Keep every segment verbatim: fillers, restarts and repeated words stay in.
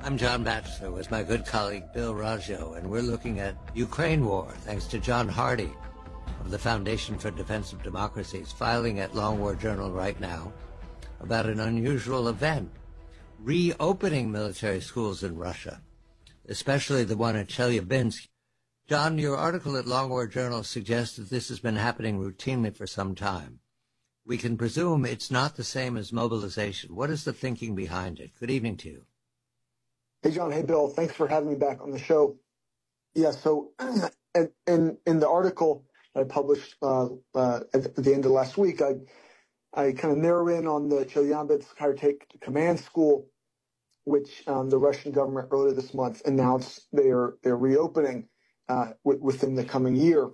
I'm John Batchelor with my good colleague Bill Raggio, and we're looking at Ukraine war, thanks to John Hardy of the Foundation for Defense of Democracies, filing at Long War Journal right now about an unusual event, reopening military schools in Russia, especially the one at Chelyabinsk. John, your article at Long War Journal suggests that this has been happening routinely for some time. We can presume it's not the same as mobilization. What is the thinking behind it? Good evening to you. Hey, John. Hey, Bill. Thanks for having me back on the show. Yeah, so in, in the article I published uh, uh, at the end of last week, I I kind of narrow in on the Chelyabinsk Higher Take Command School, which um, the Russian government earlier this month announced they are they're reopening uh, w- within the coming year.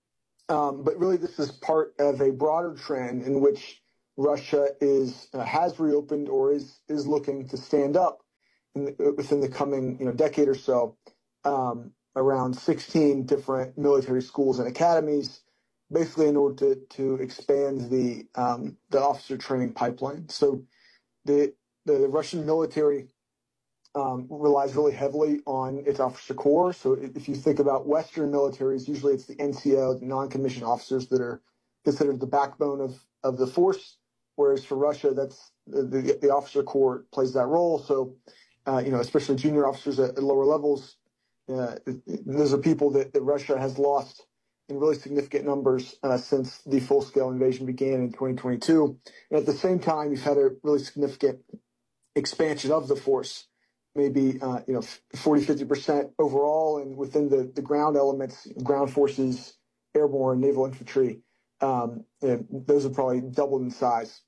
Um, but really, this is part of a broader trend in which Russia is uh, has reopened or is is looking to stand up in the, within the coming you know decade or so. Um, around sixteen different military schools and academies, basically in order to to expand the um, the officer training pipeline. So the the Russian military um, relies really heavily on its officer corps. So if you think about Western militaries, usually it's the N C O, the non-commissioned officers that are considered the backbone of, of the force. Whereas for Russia, that's the, the, the officer corps plays that role. So, uh, you know, especially junior officers at, at lower levels, uh, those are people that, that Russia has lost in really significant numbers uh, since the full-scale invasion began in twenty twenty-two. And at the same time, you've had a really significant expansion of the force, maybe uh, you know forty, fifty percent overall, and within the, the ground elements, ground forces, airborne, naval infantry, um, those have probably doubled in size.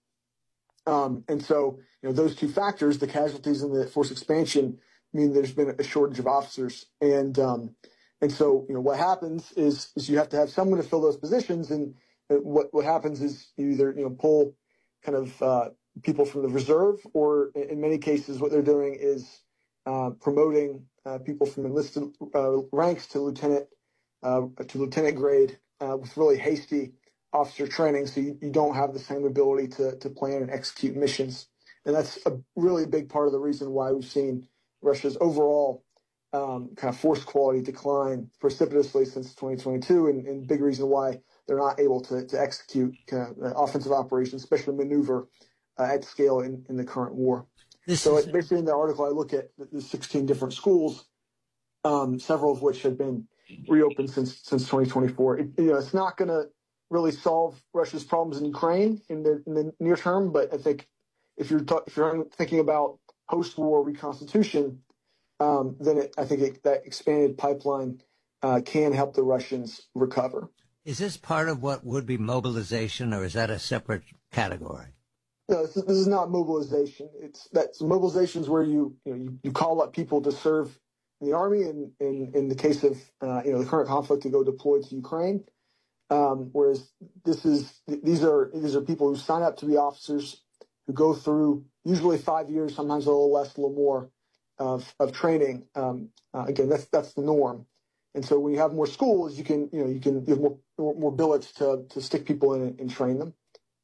Um, and so, you know, those two factors, the casualties and the force expansion, mean there's been a shortage of officers. And um, and so, you know, what happens is is you have to have someone to fill those positions. And what what happens is you either you know pull kind of uh, people from the reserve, or in many cases, what they're doing is uh, promoting uh, people from enlisted uh, ranks to lieutenant uh, to lieutenant grade uh, with really hasty officer training, so you, you don't have the same ability to to plan and execute missions. And that's a really big part of the reason why we've seen Russia's overall um, kind of force quality decline precipitously since twenty twenty-two, and, and big reason why they're not able to, to execute kind of offensive operations, especially maneuver uh, at scale in, in the current war. This so is... basically in the article, I look at the sixteen different schools, um, several of which have been reopened since since twenty twenty-four. It, you know, it's not going to really solve Russia's problems in Ukraine in the, in the near term, but I think if you're ta- if you're thinking about post-war reconstitution, um, then it, I think it, that expanded pipeline uh, can help the Russians recover. Is this part of what would be mobilization, or is that a separate category? No, this is, this is not mobilization. It's that's mobilization is where you you know you, you call up people to serve in the army, and in, in the case of uh, you know the current conflict, to go deploy to Ukraine. Um, whereas this is these are these are people who sign up to be officers, who go through usually five years, sometimes a little less, a little more of of training. Um, uh, again, that's that's the norm. And so when you have more schools, you can you know you can you have more more, more billets to to stick people in and train them.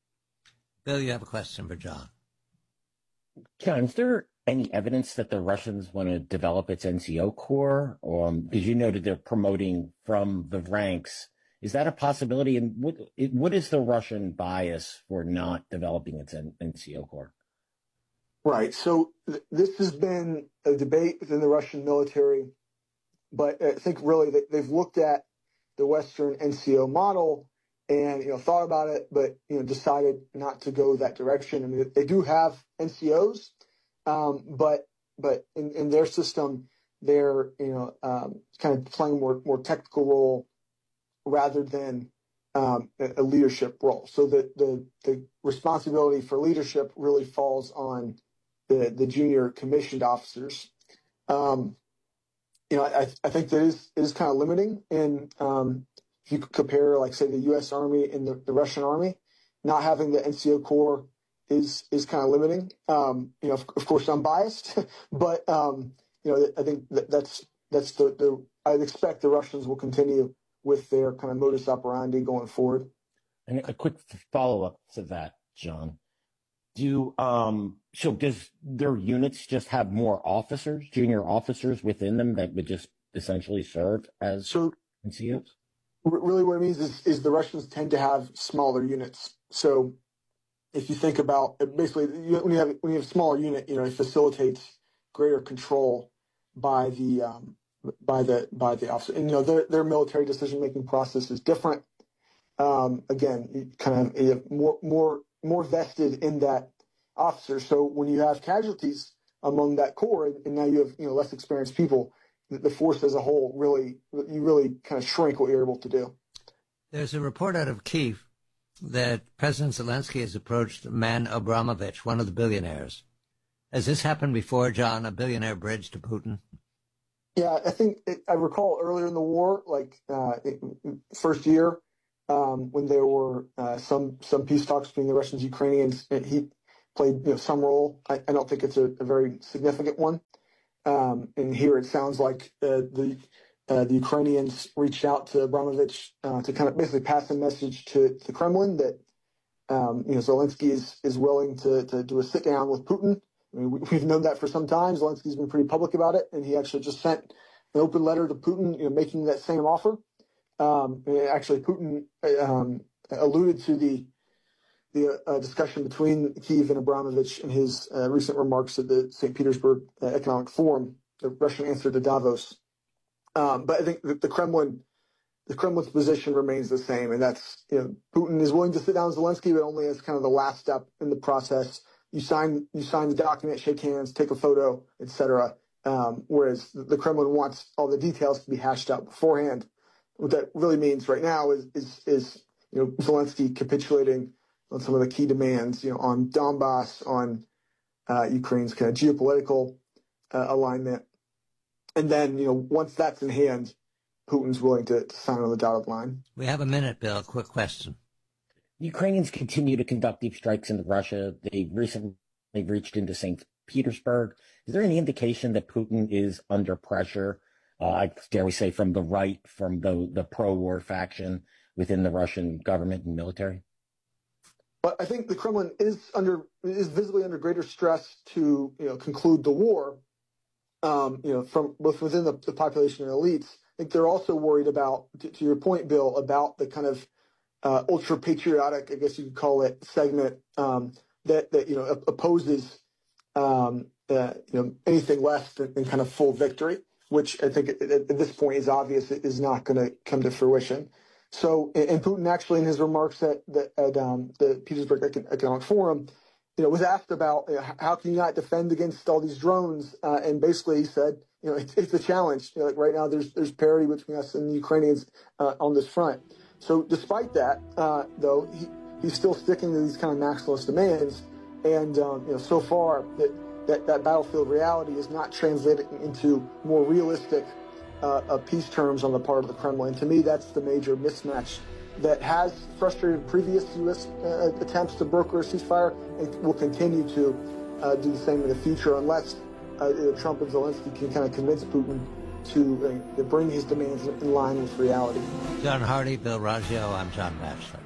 Bill, you have a question for John. John, is there any evidence that the Russians want to develop its N C O Corps? Um, because you noted they're promoting from the ranks. Is that a possibility? And what, what is the Russian bias for not developing its N C O Corps? Right. So th- this has been a debate within the Russian military, but I think really they, they've looked at the Western N C O model and you know thought about it, but you know decided not to go that direction. I mean, they do have N C Os, um, but but in, in their system, they're you know um, kind of playing a more more technical role rather than um, a leadership role. So the, the the responsibility for leadership really falls on the, the junior commissioned officers. Um, you know, I, I think that is is kind of limiting. And um, if you compare, like, say, the U S Army and the, the Russian Army, not having the N C O Corps is is kind of limiting. Um, you know, of, of course, I'm biased, but um, you know, I think that that's that's the, the I'd expect the Russians will continue with their kind of modus operandi going forward. And a quick follow-up to that, John. Do um, So does their units just have more officers, junior officers within them that would just essentially serve as So N C Os? really what it means is, is the Russians tend to have smaller units. So if you think about basically when you have when you have a smaller unit, you know, it facilitates greater control by the um, by the by the officer. And you know, their their military decision making process is different. Um, again, you kind of you have more more more vested in that officer. So when you have casualties among that corps, and, and now you have you know less experienced people, the, the force as a whole really you really kind of shrink what you're able to do. There's a report out of Kyiv that President Zelensky has approached Man Abramovich, one of the billionaires. Has this happened before, John? A billionaire bridge to Putin? Yeah, I think it, I recall earlier in the war, like uh, it, first year, um, when there were uh, some some peace talks between the Russians and Ukrainians, he played you know, some role. I, I don't think it's a, a very significant one. Um, and here it sounds like uh, the uh, the Ukrainians reached out to Abramovich uh, to kind of basically pass a message to the Kremlin that um, you know Zelensky is is willing to to do a sit down with Putin. I mean, we, we've known that for some time. Zelensky's been pretty public about it, and he actually just sent an open letter to Putin, you know, making that same offer. Um, and actually, Putin um, alluded to the the uh, discussion between Kyiv and Abramovich in his uh, recent remarks at the Saint Petersburg uh, Economic Forum, the Russian answer to Davos. Um, but I think the, the Kremlin, the Kremlin's position remains the same, and that's you know Putin is willing to sit down with Zelensky, but only as kind of the last step in the process. You sign, you sign the document, shake hands, take a photo, et cetera. Um, whereas the Kremlin wants all the details to be hashed out beforehand. What that really means right now is, is, is you know, Zelensky capitulating on some of the key demands, you know, on Donbass, on uh, Ukraine's kind of geopolitical uh, alignment, and then you know, once that's in hand, Putin's willing to, to sign on the dotted line. We have a minute, Bill. Quick question. Ukrainians continue to conduct deep strikes into Russia. They recently reached into Saint Petersburg. Is there any indication that Putin is under pressure, uh, I dare we say, from the right, from the, the pro-war faction within the Russian government and military? But I think the Kremlin is under is visibly under greater stress to you know conclude the war. Um, you know, from both within the, the population and elites. I think they're also worried about, to, to your point, Bill, about the kind of Uh, ultra patriotic, I guess you could call it, segment um, that that you know opposes um, uh, you know anything less than, than kind of full victory, which I think at, at this point is obvious it is not going to come to fruition. So, and Putin actually in his remarks at the, at um, the Petersburg Economic Forum, you know, was asked about you know, how can you not defend against all these drones, uh, and basically he said, you know, it's, it's a challenge. You know, like right now, there's there's parity between us and the Ukrainians uh, on this front. So despite that, uh, though, he, he's still sticking to these kind of maximalist demands. And, um, you know, so far that, that, that battlefield reality is not translating into more realistic uh, uh, peace terms on the part of the Kremlin. To me, that's the major mismatch that has frustrated previous U S uh, attempts to broker a ceasefire and will continue to uh, do the same in the future unless uh, Trump and Zelensky can kind of convince Putin to, uh, to bring his demands in line with reality. John Hardy, Bill Raggio, I'm John Batchelor.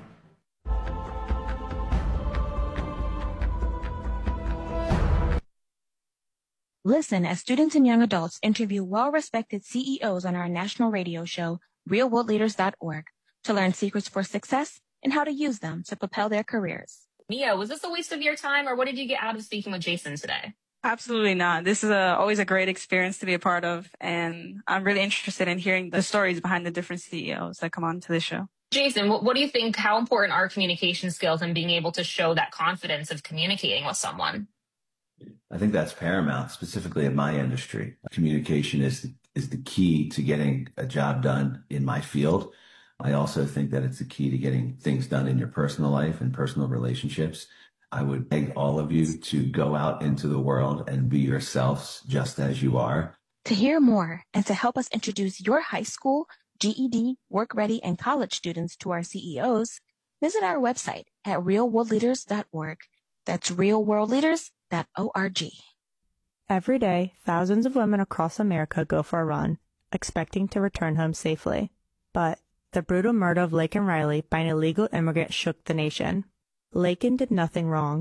Listen as students and young adults interview well-respected C E Os on our national radio show, real world leaders dot org, to learn secrets for success and how to use them to propel their careers. Mia, was this a waste of your time, or what did you get out of speaking with Jason today? Absolutely not. This is a, always a great experience to be a part of, and I'm really interested in hearing the stories behind the different C E Os that come on to the show. Jason, what, what do you think, how important are communication skills and being able to show that confidence of communicating with someone? I think that's paramount, specifically in my industry. Communication is the, is the key to getting a job done in my field. I also think that it's the key to getting things done in your personal life and personal relationships. I would beg all of you to go out into the world and be yourselves just as you are. To hear more and to help us introduce your high school, G E D, work ready, and college students to our C E Os, visit our website at real world leaders dot org. That's real world leaders dot org. Every day, thousands of women across America go for a run, expecting to return home safely. But the brutal murder of Laken Riley by an illegal immigrant shook the nation. Laken did nothing wrong.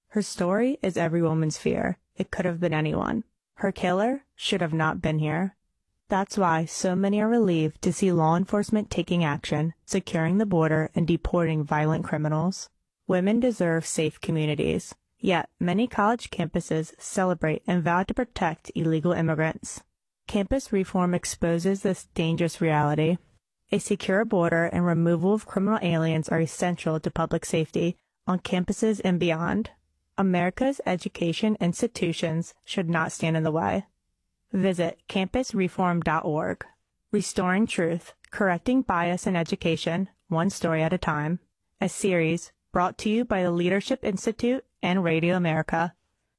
Her story is every woman's fear. It could have been anyone. Her killer should have not been here. That's why so many are relieved to see law enforcement taking action, securing the border, and deporting violent criminals. Women deserve safe communities. Yet, many college campuses celebrate and vow to protect illegal immigrants. Campus reform exposes this dangerous reality. A secure border and removal of criminal aliens are essential to public safety on campuses and beyond. America's education institutions should not stand in the way. Visit campus reform dot org. Restoring Truth, Correcting Bias in Education, One Story at a Time. A series brought to you by the Leadership Institute and Radio America.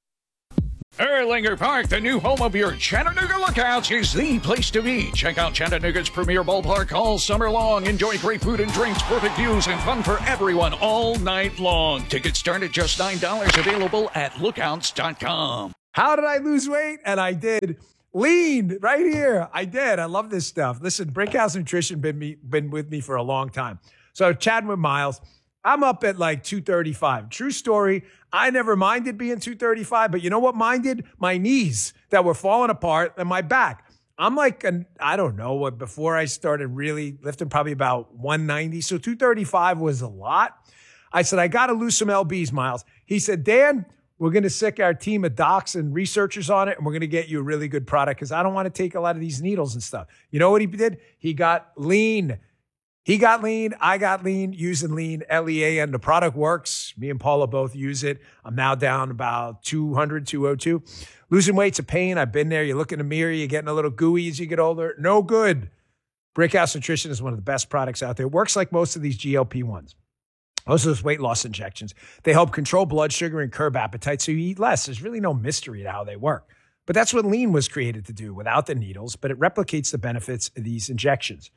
Erlanger Park, the new home of your Chattanooga Lookouts, is the place to be. Check out Chattanooga's premier ballpark all summer long. Enjoy great food and drinks, perfect views, and fun for everyone all night long. Tickets start at just nine dollars, available at lookouts dot com. How did I lose weight? And I did. Lean right here. I did. I love this stuff. Listen, Brickhouse Nutrition been me been with me for a long time. So chatting with Miles, I'm up at like two thirty-five. True story. I never minded being two thirty-five, but you know what minded? My knees that were falling apart and my back. I'm like, an, I don't know what, before I started really lifting, probably about one ninety. So two thirty-five was a lot. I said, I got to lose some L Bs, Miles. He said, Dan, we're going to sick our team of docs and researchers on it, and we're going to get you a really good product because I don't want to take a lot of these needles and stuff. You know what he did? He got lean. He got lean. I got lean using lean, L E A, and the product works. Me and Paula both use it. I'm now down about two hundred, two oh two. Losing weight's a pain. I've been there. You look in the mirror, you're getting a little gooey as you get older. No good. Brickhouse Nutrition is one of the best products out there. It works like most of these G L P ones. Most of those weight loss injections. They help control blood sugar and curb appetite so you eat less. There's really no mystery to how they work. But that's what lean was created to do without the needles, but it replicates the benefits of these injections.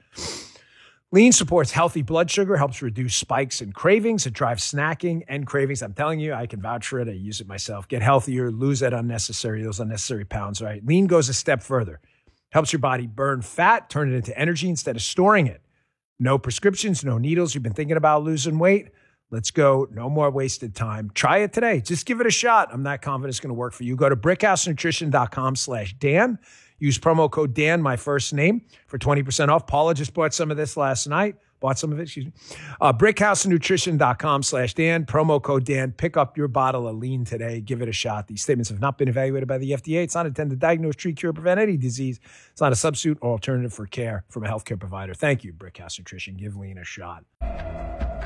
Lean supports healthy blood sugar, helps reduce spikes and cravings. It drives snacking and cravings. I'm telling you, I can vouch for it. I use it myself. Get healthier, lose that unnecessary, those unnecessary pounds, right? Lean goes a step further. Helps your body burn fat, turn it into energy instead of storing it. No prescriptions, no needles. You've been thinking about losing weight? Let's go. No more wasted time. Try it today. Just give it a shot. I'm not confident it's going to work for you. Go to brickhouse nutrition dot com slash Dan. Use promo code Dan, my first name, for twenty percent off. Paula just bought some of this last night. Bought some of it, excuse me. Uh, brickhouse nutrition dot com slash Dan. Promo code Dan. Pick up your bottle of lean today. Give it a shot. These statements have not been evaluated by the F D A. It's not intended to diagnose, treat, cure, or prevent any disease. It's not a substitute or alternative for care from a healthcare provider. Thank you, Brickhouse Nutrition. Give lean a shot.